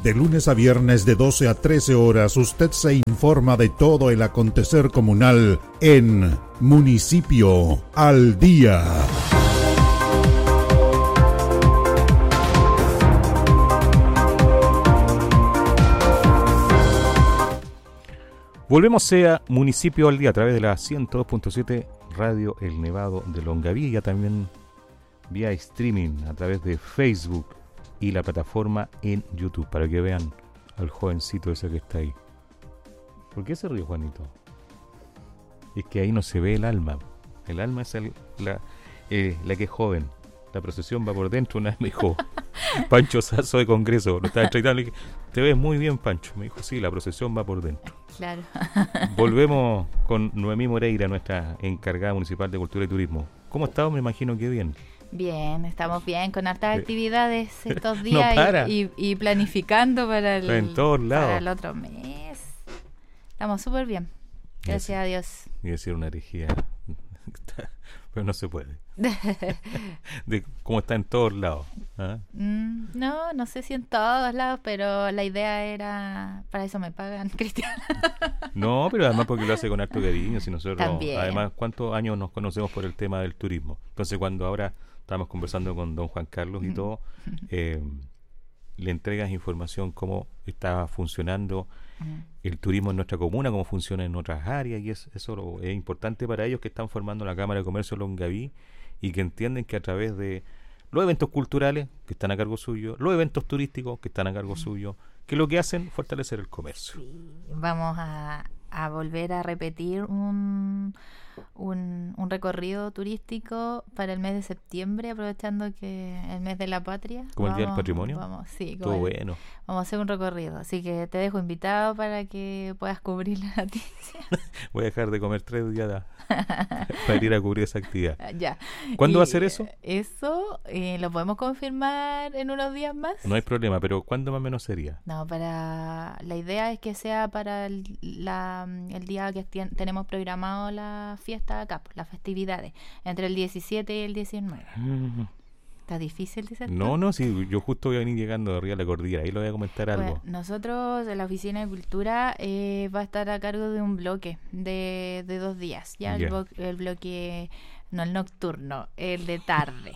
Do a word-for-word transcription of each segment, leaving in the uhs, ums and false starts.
De lunes a viernes de doce a trece horas, usted se informa de todo el acontecer comunal en Municipio al Día. Volvemos a Municipio al Día a través de la ciento dos punto siete Radio El Nevado de Longaví, y ya también vía streaming a través de Facebook y la plataforma en YouTube, para que vean al jovencito ese que está ahí. ¿Por qué se ríe, Juanito? Es que ahí no se ve el alma. El alma es el, la, eh, la que es joven. La procesión va por dentro. Una vez me dijo Pancho Sazo de Congreso, lo estaba entrevistando, le dije, te ves muy bien, Pancho. Me dijo, sí, la procesión va por dentro. Claro. Volvemos con Noemí Moreira, nuestra encargada municipal de Cultura y Turismo. ¿Cómo estamos? Me imagino que bien. Bien, estamos bien, con hartas Sí. actividades estos días No para. y, y, y planificando para el, En todos lados. para el otro mes. Estamos súper bien, gracias a Dios. Y decir una herejía, pero no se puede. De cómo está en todos lados. ¿Ah? Mm, no, no sé si en todos lados, pero la idea era, para eso me pagan, Cristian. No, pero además porque lo hace con harto cariño. Si nosotros, También. además, ¿cuántos años nos conocemos por el tema del turismo? Entonces, cuando ahora estamos conversando con don Juan Carlos y todo, eh, le entregas información cómo está funcionando el turismo en nuestra comuna, cómo funciona en otras áreas, y es, eso lo, es importante para ellos que están formando la Cámara de Comercio Longaví y que entienden que a través de los eventos culturales que están a cargo suyo, los eventos turísticos que están a cargo suyo, que lo que hacen fortalecer el comercio. Sí, vamos a, a volver a repetir un, un, un recorrido turístico para el mes de septiembre, aprovechando que el mes de la patria. ¿Como el Día del Vamos- Patrimonio? Vamos, sí, como Todo el- bueno. vamos a hacer un recorrido, así que te dejo invitado para que puedas cubrir la noticia. Voy a dejar de comer tres días da- para ir a cubrir esa actividad. Ya. ¿Cuándo Y, va a ser eso? Eso eh, lo podemos confirmar en unos días más. No hay problema, pero ¿cuándo más o menos sería? No, para la idea es que sea para el, la, el día que tien- tenemos programado la fiesta acá, pues, las festividades, entre el diecisiete y el diecinueve. ¿Está difícil, dices tú? No, no, sí, yo justo voy a venir llegando de arriba de la cordillera, ahí lo voy a comentar algo. Bueno, nosotros en la Oficina de Cultura eh, va a estar a cargo de un bloque de, de dos días, ya Ya. el, bo- el bloque, no el nocturno, el de tarde,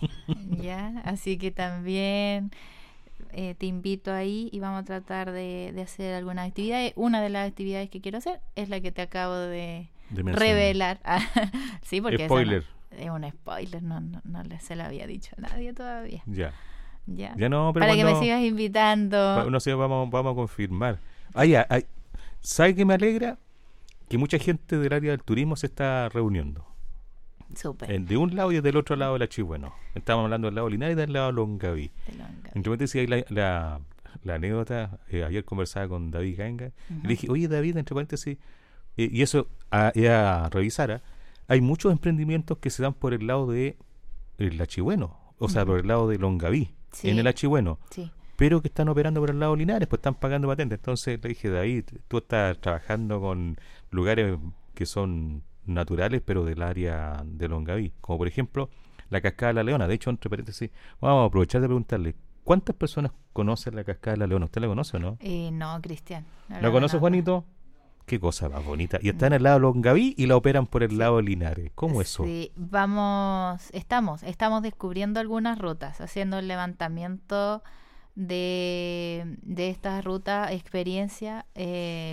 ya, así que también eh, te invito ahí y vamos a tratar de, de hacer algunas actividades. Una de las actividades que quiero hacer es la que te acabo de, De mencionar. revelar. Sí, porque esa no- Spoiler. es un spoiler, no, no, no le- se lo había dicho a nadie todavía. Ya. Ya, Ya no, pero para que me cuando- sigas invitando. Va- No sé, vamos, vamos a confirmar. Ah, ya, ay, ¿sabe qué me alegra? Que mucha gente del área del turismo se está reuniendo. Súper. Eh, de un lado y del otro lado de la Chihuahua. Estamos hablando del lado Linares y del lado Longaví. de Longaví. Entre paréntesis, ahí la, la, la anécdota, eh, ayer conversaba con David Ganga, y Ujú. le dije, oye David, entre paréntesis, eh, y eso a, a revisar, ¿ah? Hay muchos emprendimientos que se dan por el lado de el Achigüeno, o sea, Ujú. por el lado de Longaví, Sí. en el Achigüeno, Sí. pero que están operando por el lado Linares, pues están pagando patentes. Entonces le dije, David, tú estás trabajando con lugares que son naturales, pero del área de Longaví, como por ejemplo la Cascada de la Leona. De hecho, entre paréntesis, vamos a aprovechar de preguntarle, ¿cuántas personas conocen la Cascada de la Leona? ¿Usted la conoce o no? Eh, no, Cristian. no ¿La lo conoce, conozco. Juanito? Qué cosa más bonita. Y está en el lado de Longaví y la operan por el lado de Linares. ¿Cómo eso? Sí, vamos, estamos, estamos descubriendo algunas rutas, haciendo el levantamiento de, de estas rutas, experiencia eh,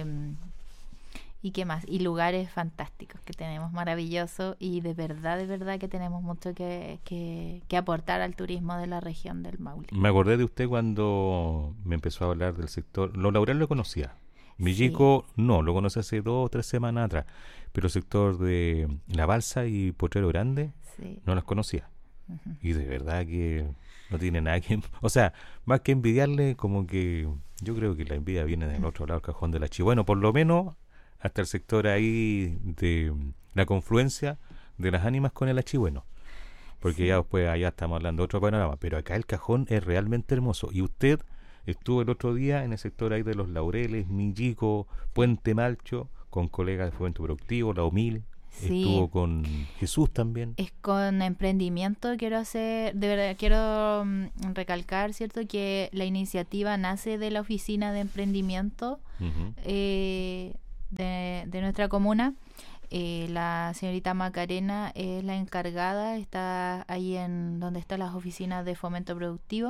y qué más, y lugares fantásticos que tenemos, maravillosos, y de verdad, de verdad que tenemos mucho que, que, que aportar al turismo de la región del Maule. Me acordé de usted cuando me empezó a hablar del sector. Lo Laurel lo conocía. Sí. Millico no, lo conocí hace dos o tres semanas atrás. Pero el sector de La Balsa y Potrero Grande Sí. no las conocía. Ujú. Y de verdad que no tiene nada que... O sea, más que envidiarle, como que yo creo que la envidia viene del otro lado del cajón de la Chihuahua. Por lo menos hasta el sector ahí de la confluencia de las ánimas con el Achigüeno. Porque Sí. ya después allá estamos hablando de otro panorama. Pero acá el cajón es realmente hermoso. Y usted estuvo el otro día en el sector ahí de Los Laureles, Millico, Puente Malcho, con colegas de Fomento Productivo, La Humil, Sí. Estuvo con Jesús también. Es con emprendimiento, quiero hacer, de verdad, quiero um, recalcar, ¿cierto?, que la iniciativa nace de la oficina de emprendimiento uh-huh. eh, de, de nuestra comuna. Eh, la señorita Macarena es la encargada, está ahí en donde están las oficinas de fomento productivo.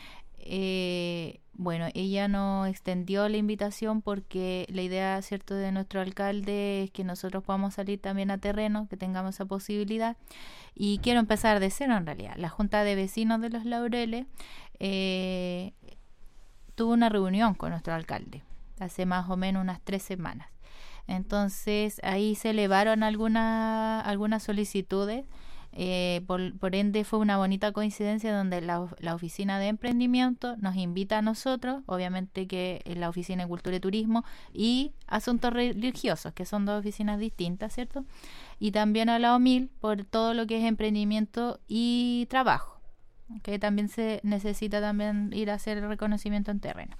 Eh, bueno, ella nos extendió la invitación porque la idea, cierto, de nuestro alcalde es que nosotros podamos salir también a terreno, que tengamos esa posibilidad. Y quiero empezar de cero en realidad. La Junta de Vecinos de Los Laureles eh, tuvo una reunión con nuestro alcalde hace más o menos unas tres semanas. Entonces ahí se elevaron alguna, algunas solicitudes. Eh, por, por ende fue una bonita coincidencia donde la, la oficina de emprendimiento nos invita a nosotros, obviamente que en la oficina de cultura y turismo y asuntos religiosos, que son dos oficinas distintas, ¿cierto? Y también a la O M I L por todo lo que es emprendimiento y trabajo, que también se necesita también ir a hacer el reconocimiento en terreno.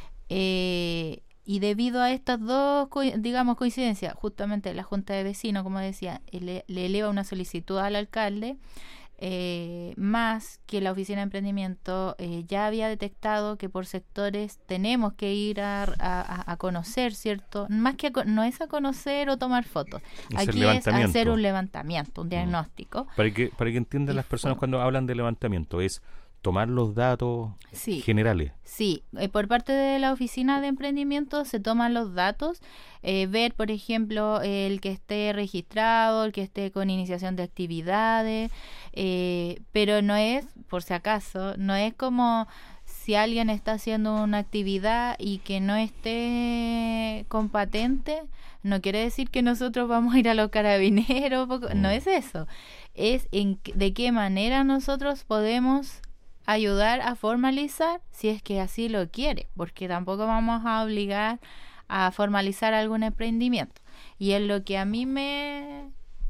Eh, Y debido a estas dos, digamos, coincidencias, justamente la Junta de Vecinos, como decía, le, le eleva una solicitud al alcalde, eh, más que la Oficina de Emprendimiento eh, ya había detectado que por sectores tenemos que ir a, a, a conocer, ¿cierto? Más que a, no es a conocer o tomar fotos, aquí es hacer un levantamiento, un diagnóstico. Para que, para que entiendan las personas cuando hablan de levantamiento, es tomar los datos sí, generales. Sí, eh, por parte de la oficina de emprendimiento se toman los datos, eh, ver, por ejemplo, el que esté registrado, el que esté con iniciación de actividades, eh, pero no es, por si acaso, no es como si alguien está haciendo una actividad y que no esté con patente, no quiere decir que nosotros vamos a ir a los carabineros, mm. no es eso, es en de qué manera nosotros podemos ayudar a formalizar si es que así lo quiere, porque tampoco vamos a obligar a formalizar algún emprendimiento. Y es lo que a mí me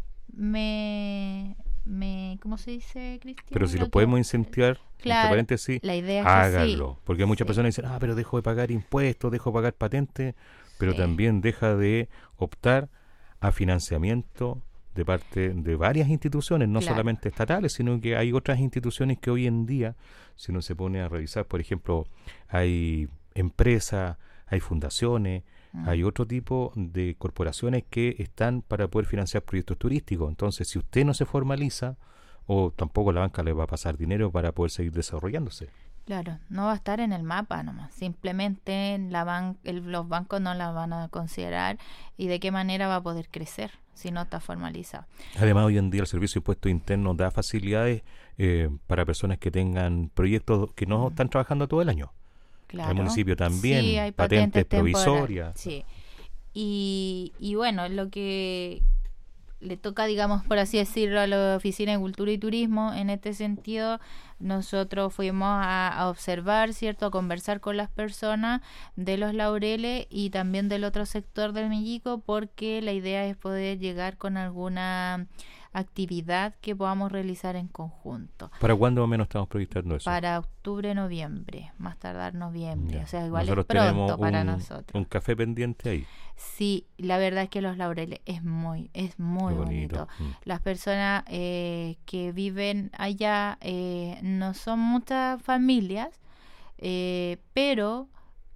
me, me ¿cómo se dice, Cristian? Pero si lo, lo podemos que, incentivar, claro, entre paréntesis, la idea es háganlo, sí, porque muchas sí. personas dicen, ah, pero dejo de pagar impuestos, dejo de pagar patentes, pero sí. también deja de optar a financiamiento de parte de varias instituciones, no claro. solamente estatales, sino que hay otras instituciones que hoy en día, si uno se pone a revisar, por ejemplo, hay empresas, hay fundaciones, mm. hay otro tipo de corporaciones que están para poder financiar proyectos turísticos. Entonces, si usted no se formaliza, o tampoco la banca le va a pasar dinero para poder seguir desarrollándose. Claro, no va a estar en el mapa nomás, simplemente la ban- el, los bancos no la van a considerar y de qué manera va a poder crecer si no está formalizado. Además, hoy en día el Servicio de Impuestos Internos da facilidades eh, para personas que tengan proyectos que no mm. están trabajando todo el año. Claro. El municipio también, sí, hay patentes, patentes provisorias. Sí, y, y bueno, lo que le toca, digamos, por así decirlo, a la Oficina de Cultura y Turismo, en este sentido, nosotros fuimos a, a observar, ¿cierto?, a conversar con las personas de Los Laureles y también del otro sector del Millico, porque la idea es poder llegar con alguna actividad que podamos realizar en conjunto. ¿Para cuándo más o menos estamos proyectando eso? Para octubre, noviembre, más tardar noviembre, ya. O sea, igual nosotros es pronto tenemos para un, nosotros. un café pendiente ahí. Sí, la verdad es que Los Laureles es muy, es muy bonito. bonito. Mm. Las personas eh, que viven allá eh, no son muchas familias, eh, pero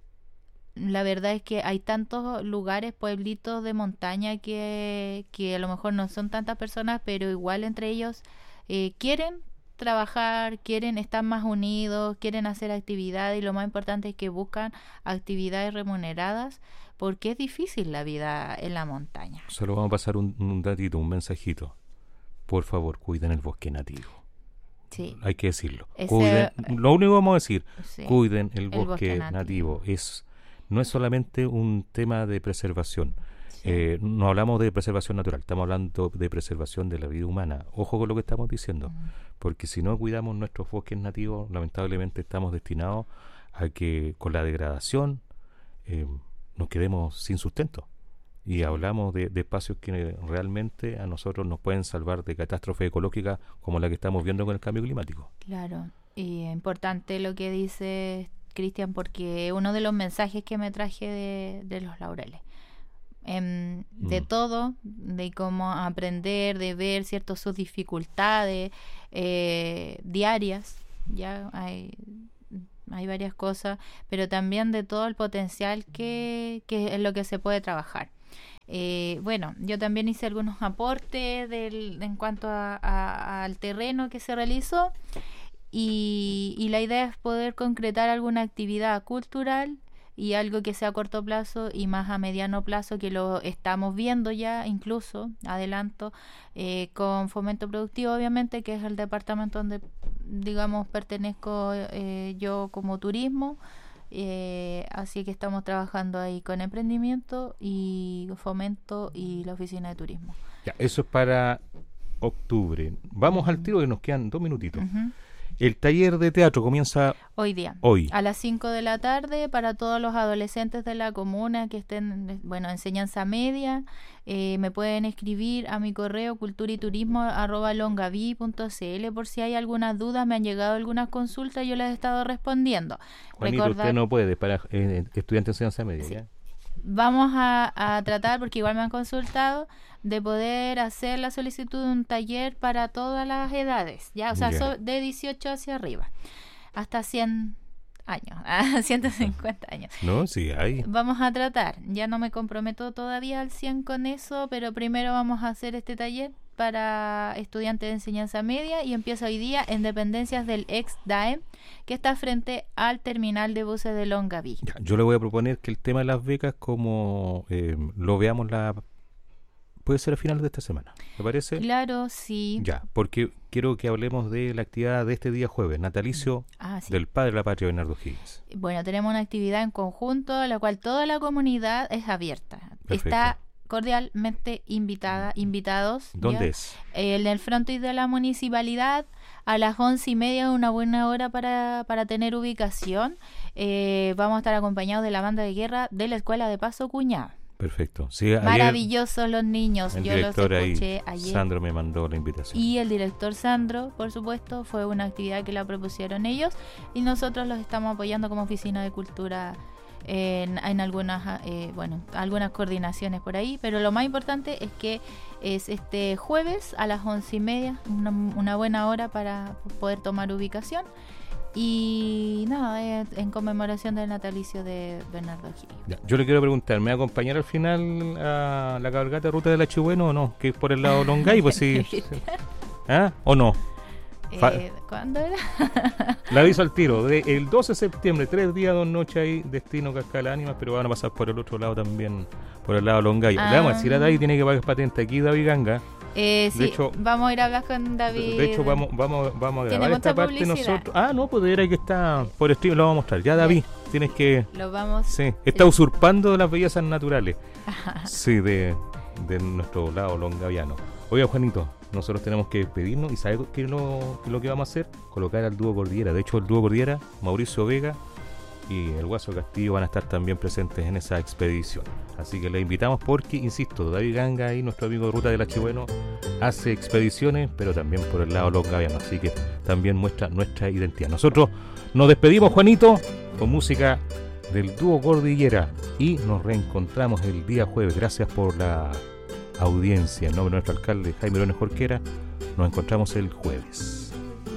la verdad es que hay tantos lugares, pueblitos de montaña que, que a lo mejor no son tantas personas, pero igual entre ellos eh, quieren trabajar, quieren estar más unidos, quieren hacer actividades y lo más importante es que buscan actividades remuneradas porque es difícil la vida en la montaña. Solo vamos a pasar un, un datito, un mensajito. Por favor, cuiden el bosque nativo. Sí. Hay que decirlo. Ese, cuiden, lo único que vamos a decir, sí, cuiden el bosque, el bosque nativo. nativo. Es no es solamente un tema de preservación. Sí. Eh, no hablamos de preservación natural, estamos hablando de preservación de la vida humana. Ojo con lo que estamos diciendo, mm. porque si no cuidamos nuestros bosques nativos, lamentablemente estamos destinados a que con la degradación eh, nos quedemos sin sustento. Y sí. hablamos de, de espacios que realmente a nosotros nos pueden salvar de catástrofes ecológicas como la que estamos viendo con el cambio climático. Claro, y es importante lo que dice Cristian, porque uno de los mensajes que me traje de, de Los Laureles, em, de Mm. todo, de cómo aprender, de ver ciertas sus dificultades eh, diarias, ya hay, hay varias cosas, pero también de todo el potencial que, que es lo que se puede trabajar. Eh, bueno, yo también hice algunos aportes del, en cuanto a, a, al terreno que se realizó y, y la idea es poder concretar alguna actividad cultural y algo que sea a corto plazo y más a mediano plazo, que lo estamos viendo ya, incluso, adelanto, eh, con Fomento Productivo, obviamente, que es el departamento donde, digamos, pertenezco eh, yo como turismo. Eh, así que estamos trabajando ahí con emprendimiento y fomento y la oficina de turismo. Ya, eso es para octubre. Vamos al tiro, que nos quedan dos minutitos. Uh-huh. El taller de teatro comienza Hoy día, hoy. a las cinco de la tarde, para todos los adolescentes de la comuna que estén, bueno, enseñanza media. Eh, me pueden escribir a mi correo cultura y turismo arroba longaví punto cl por si hay algunas dudas. Me han llegado algunas consultas, yo les he estado respondiendo. Juanito, Recordar- usted no puede, para eh, estudiante de enseñanza media, Sí. ¿ya? Vamos a, a tratar, porque igual me han consultado, de poder hacer la solicitud de un taller para todas las edades, ya, o sea, Ya. so- de dieciocho hacia arriba, hasta cien años, a ciento cincuenta años. No, sí, hay. Vamos a tratar, ya no me comprometo todavía al cien con eso, pero primero vamos a hacer este taller para estudiantes de enseñanza media y empieza hoy día en dependencias del ex D A E M, que está frente al terminal de buses de Longaví. Ya, yo le voy a proponer que el tema de las becas, como eh, lo veamos, la puede ser a finales de esta semana, ¿te parece? Claro, sí. Ya, porque quiero que hablemos de la actividad de este día jueves, natalicio Ah, sí. del padre de la patria, Bernardo Higgins. Bueno, tenemos una actividad en conjunto, la cual toda la comunidad es abierta. Perfecto. Está cordialmente invitada, invitados. ¿Dónde ¿ya? es? Eh, en el frontis de la municipalidad, a las once y media, una buena hora para, para tener ubicación. Eh, vamos a estar acompañados de la banda de guerra de la Escuela de Paso Cuñada. Perfecto. Sí, ayer Maravillosos los niños, el yo los director ahí, escuché ayer. Sandro, me mandó la invitación. Y el director Sandro, por supuesto, fue una actividad que la propusieron ellos y nosotros los estamos apoyando como Oficina de Cultura en, en algunas, eh, bueno, algunas coordinaciones por ahí, pero lo más importante es que es este jueves a las once y media, una, una buena hora para poder tomar ubicación. Y nada, eh, en conmemoración del natalicio de Bernardo Higgins. Ya, yo le quiero preguntar, ¿me va a acompañar al final a la cabalgata Ruta del Achibueno o no? Que es por el lado Longay, pues sí. sí. ¿Ah? ¿O no? Fa- Eh, ¿Cuándo era? La aviso al tiro, de el doce de septiembre, tres días, dos noches ahí, destino Cascala Ánimas, pero van a pasar por el otro lado también, por el lado Longay. Ah. Le vamos a decir a David, tiene que pagar patente aquí, David Ganga. Eh, sí, De hecho- vamos a ir a hablar con David. De hecho, vamos, vamos, vamos a Tiene grabar esta mucha parte publicidad. nosotros. Ah, no, pues era que está por stream, lo vamos a mostrar. Ya, David, tienes que... Lo vamos. Sí, está usurpando las bellezas naturales. Sí, de, de nuestro lado longaviano. Oiga, Juanito, nosotros tenemos que despedirnos y ¿sabes qué es lo, qué es lo que vamos a hacer? Colocar al dúo Cordillera. De hecho, el dúo Cordillera, Mauricio Vega y el Guaso Castillo van a estar también presentes en esa expedición. Así que le invitamos porque, insisto, David Ganga y nuestro amigo de Ruta del Achibueno hace expediciones, pero también por el lado longaviano. Así que también muestra nuestra identidad. Nosotros nos despedimos, Juanito, con música del dúo Cordillera y nos reencontramos el día jueves. Gracias por la audiencia. En nombre de nuestro alcalde Jaime Lones Jorquera, nos encontramos el jueves.